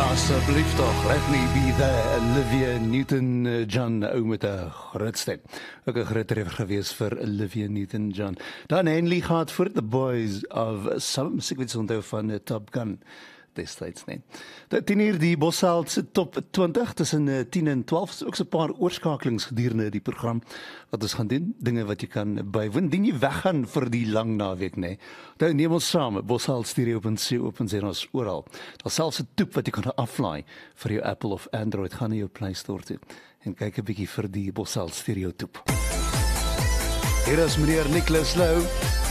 Asseblief toch, let me be there, Olivia Newton-John, ou met 'n groot stem. Ook 'n groot treffer gewees vir Olivia Newton-John. Dan Henley gaat voor The Boys of Summer, ek weet onthou van Top Gun destyds, nee. Dat 10 uur die Bosheld se top 20 tussen 10 en 12, is ook so 'n paar oorskakelings gedurende die program wat ons gaan doen, dinge wat jy kan bywoon, dien jy weggaan vir die lang naweek, nee. Nou neem ons saam, Bosheld stereo.co.za, ons oral. Daar's selfs 'n toep wat jy kan aflaai vir jou Apple of Android, gaan na jou Play Store toe en kyk 'n bietjie vir die Bosheld stereo toep. Hier is meneer Nicholas Lou.